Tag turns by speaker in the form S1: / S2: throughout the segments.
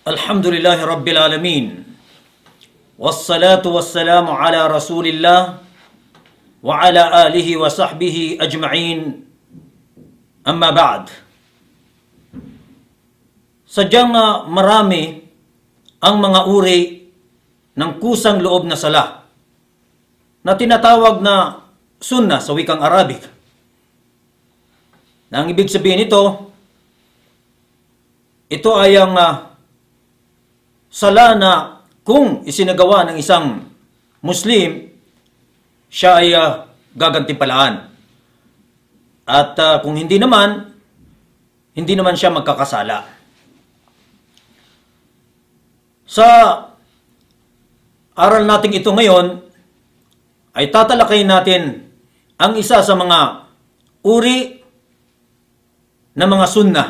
S1: Alhamdulillahi Rabbil Alamin. Wassalatu wassalamu ala Rasulillah wa ala alihi wa sahbihi ajma'in. Amma ba'd. Sadyang marami ang mga uri ng kusang loob na sala na tinatawag na sunnah sa wikang Arabic. Ang ibig sabihin ito ay ang sala na kung isinagawa ng isang Muslim, siya ay gagantimpalaan. At kung hindi naman siya magkakasala. Sa aral natin ito ngayon, ay tatalakayin natin ang isa sa mga uri na mga sunnah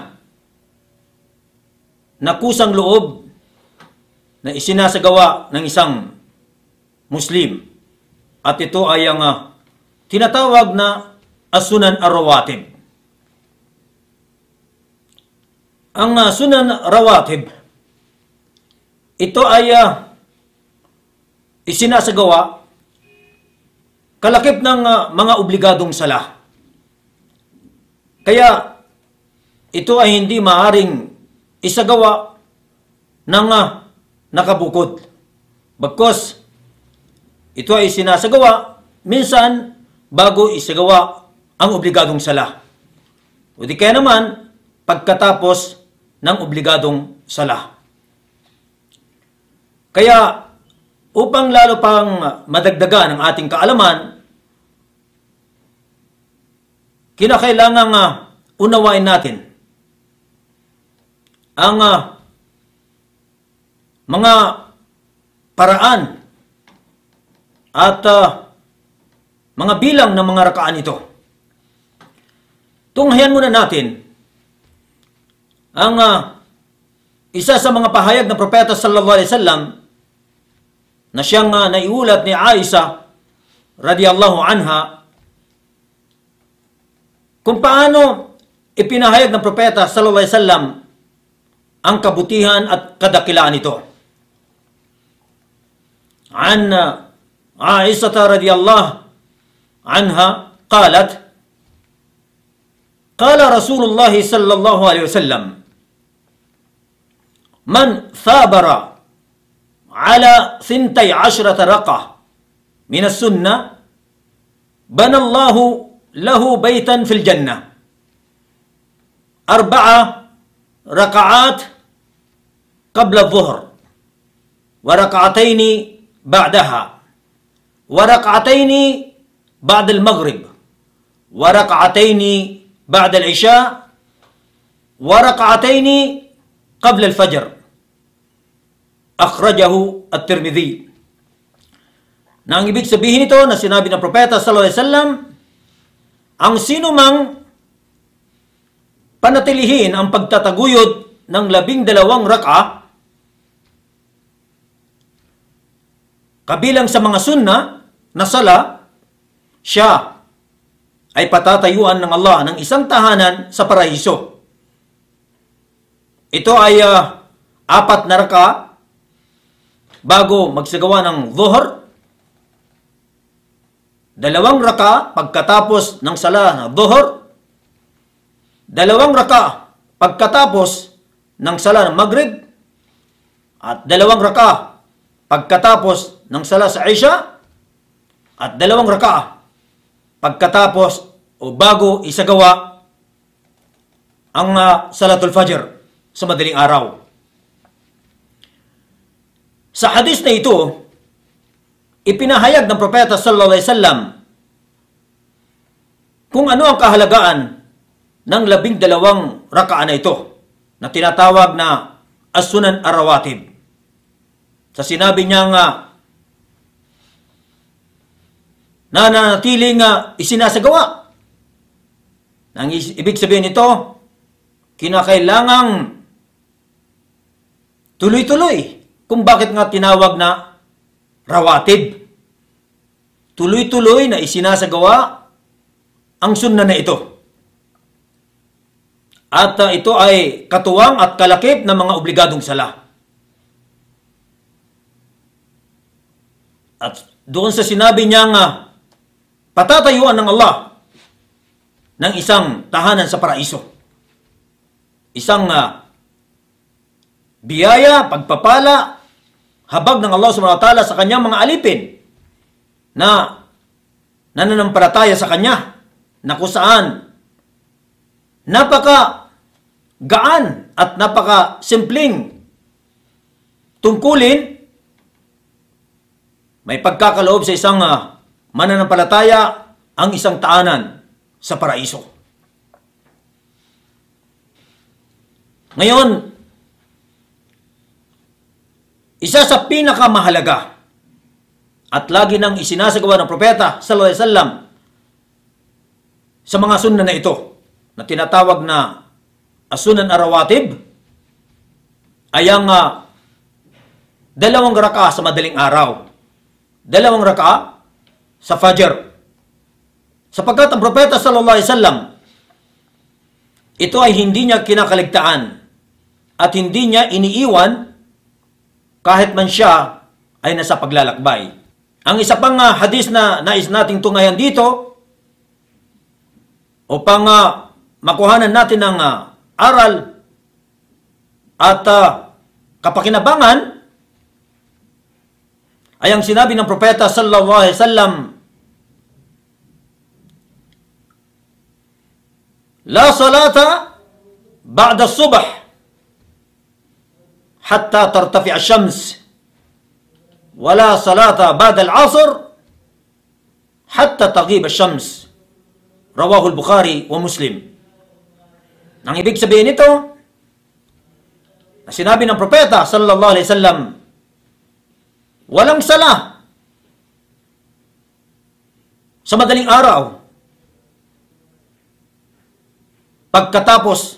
S1: na kusang loob na isinasagawa ng isang Muslim. At ito ay ang tinatawag na as-sunan ar-rawatib. Ang sunan rawatib, ito ay isinasagawa kalakip ng mga obligadong sala. Kaya ito ay hindi maaring isagawa ng nakabukod. Bagkus, ito ay sinasagawa minsan bago isagawa ang obligadong sala. O di kaya naman, pagkatapos ng obligadong sala. Kaya, upang lalo pang madagdagan ang ating kaalaman, kinakailangang unawain natin ang mga paraan at mga bilang ng mga rakaan ito. Tunghayan muna natin ang isa sa mga pahayag ng Propeta sallallahu alaihi wasallam na siyang naiulat ni Aisha radhiyallahu anha kung paano ipinahayag ng Propeta sallallahu alaihi wasallam ang kabutihan at kadakilaan nito. An Aisha radhiyallahu anha qalat qala Rasulullah sallallahu alaihi wasallam man thabara ala 12 raqah min as-sunnah bana Allah lahu baytan fil jannah 4 rakaat قبل الظهر وركعتين بعدها وركعتين بعد المغرب وركعتين بعد العشاء وركعتين قبل الفجر أخرجه الترمذي. Nang ibig sabihin ito na sinabi ng Propeta sallallahu alaihi wasallam, ang sino mang panatilihin ang pagtataguyod ng 12 rak'ah kabilang sa mga sunnah na sala, siya ay patatayuan ng Allah ng isang tahanan sa paraiso. Ito ay 4 na raka bago magsagawa ng dhuhr, 2 raka pagkatapos ng sala ng dhuhr, 2 raka pagkatapos ng sala ng maghrib, at 2 raka pagkatapos ng sala sa Isha, at 2 raka pagkatapos o bago isagawa ang Salatul Fajr sa madaling araw. Sa hadis na ito, ipinahayag ng Propeta sallallahu alaihi wasallam kung ano ang kahalagaan ng 12 rakaan na ito na tinatawag na as-sunan ar-rawatib. Sa sinabi niya nga na nanatiling isinasagawa. Nang ibig sabihin nito, kinakailangang tuloy-tuloy. Kung bakit nga tinawag na rawatib. Tuloy-tuloy na isinasagawa ang sunnah na ito. At ito ay katuwang at kalakip ng mga obligadong sala. At doon sa sinabi niyang patatayuan ng Allah ng isang tahanan sa paraiso. Isang biyaya, pagpapala, habag ng Allah subhanahu wa ta'ala sa kanyang mga alipin na nananampalataya sa kanya, na kung saan napaka gaan at napaka simpleng tungkulin, may pagkakaloob sa isang mananampalataya ang isang taanan sa paraiso. Ngayon, isa sa pinakamahalaga at lagi nang isinasagawa ng propeta sallallahu alaihi wasallam sa mga sunna na ito, na tinatawag na as-sunan ar-rawatib, ay ang 2 raka sa madaling araw, 2 raka sa Fajr. Sapagkat ang propeta sallallahu alaihi wasallam, ito ay hindi niya kinakaligtaan at hindi niya iniiwan kahit man siya ay nasa paglalakbay. Ang isa pang hadis na nais nating tungayan dito upang makuhanan natin ng aral at kapakinabangan ay ang sinabi ng propeta sallallahu alaihi wasallam, la salata ba'da subh hatta tartafi ash-shams wala salata ba'da al-'asr hatta taghib ash-shams. Rawahu al-Bukhari wa Muslim. Ang ibig sabihin nito, na sinabi ng propeta sallallahu alaihi wasallam, walang sala sa madaling araw pagkatapos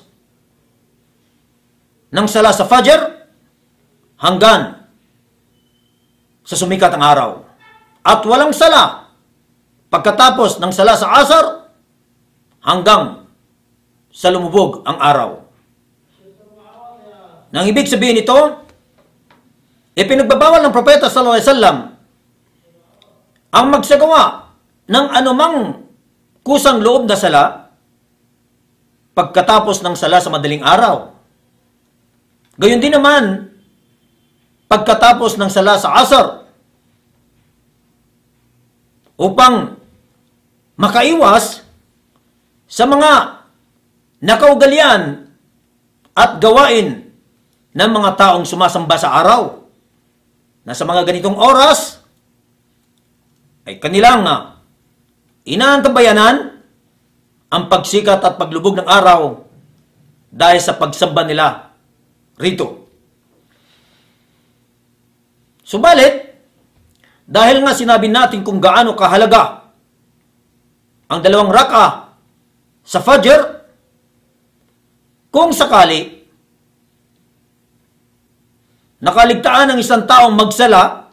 S1: ng sala sa Fajr hanggang sa sumikat ang araw. At walang sala pagkatapos ng sala sa Asar hanggang sa lumubog ang araw. Nang ibig sabihin nito, ipinagbabawal ng propeta sallallahu alaihi wasallam ang magsagawa ng anumang kusang loob na sala pagkatapos ng sala sa madaling araw. Gayon din naman, pagkatapos ng sala sa Asar, upang makaiwas sa mga nakaugalian at gawain ng mga taong sumasamba sa araw, na sa mga ganitong oras ay kanilang inaantabayanan ang pagsikat at paglubog ng araw dahil sa pagsamba nila rito. Subalit, dahil nga sinabi natin kung gaano kahalaga ang 2 raka sa Fajr, kung sakali nakaligtaan ng isang taong magsala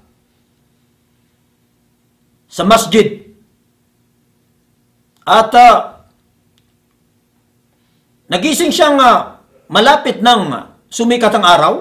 S1: sa masjid at nagising siyang malapit ng sumikat ang araw,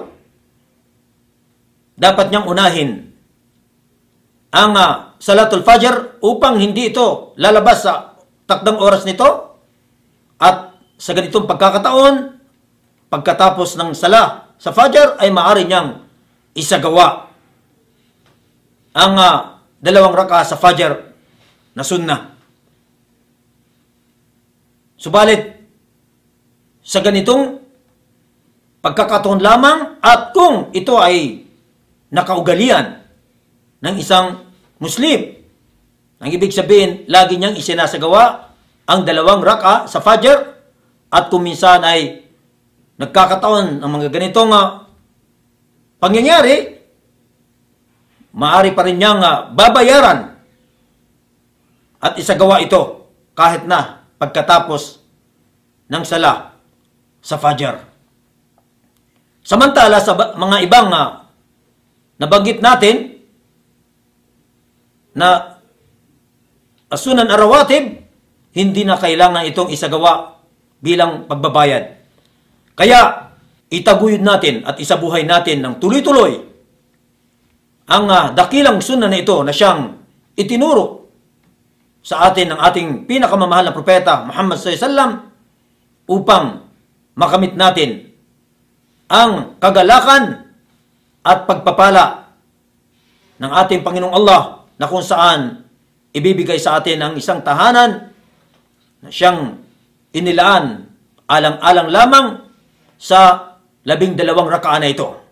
S1: dapat niyang unahin ang Salatul Fajr upang hindi ito lalabas sa takdang oras nito, at sa ganitong pagkakataon, pagkatapos ng sala sa Fajr ay maaari niyang isagawa ang 2 raka sa Fajr na sunnah. Subalit, sa ganitong pagkakataon lamang, at kung ito ay nakaugalian ng isang Muslim, ang ibig sabihin, lagi niyang isinasagawa ang 2 raka sa Fajr, at kung minsan ay nagkakataon ng mga ganitong pangyayari, maaari pa rin niyang babayaran at isagawa ito kahit na pagkatapos ng sala sa Fajr. Samantala sa mga ibang nabanggit natin na as-sunan ar-rawatib, hindi na kailangan itong isagawa bilang pagbabayad. Kaya itaguyod natin at isabuhay natin ng tuloy-tuloy ang dakilang sunnah na ito na siyang itinuro sa atin ng ating pinakamamahal na propeta Muhammad sallallahu alaihi wasallam upang makamit natin ang kagalakan at pagpapala ng ating Panginoong Allah na kung saan ibibigay sa atin ang isang tahanan na siyang inilaan alang-alang lamang sa 12 raka'a na ito.